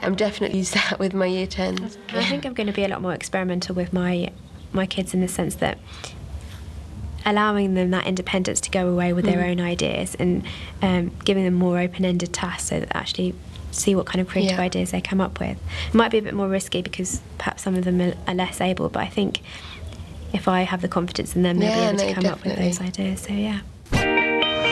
I'm definitely used that with my year 10s. I think I'm going to be a lot more experimental with my kids, in the sense that allowing them that independence to go away with their own ideas, and giving them more open-ended tasks so that they actually see what kind of creative ideas they come up with. It might be a bit more risky because perhaps some of them are less able, but I think if I have the confidence in them, they'll be able to come up with those ideas. So yeah.